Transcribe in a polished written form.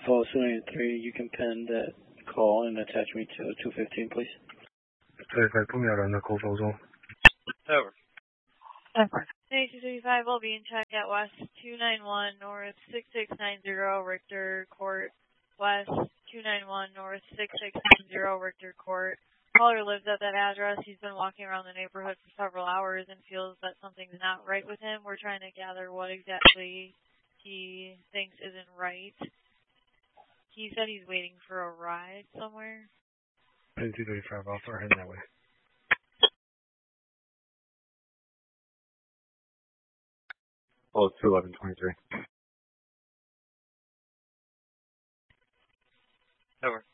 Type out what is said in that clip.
call 783, you can pen that call and attach me to 215, please. 235 不秒人的 call 收中。 Over. Over. 8235 will be in check at West 291 North 6690 Richter Court. West 291 North 6690 Richter Court. Caller lives at that address. He's been walking around the neighborhood for several hours and feels that something's not right with him. We're trying to gather what exactly he thinks isn't right. He said he's waiting for a ride somewhere. 8235, I'll start heading that way. Oh, it's 21123. Over.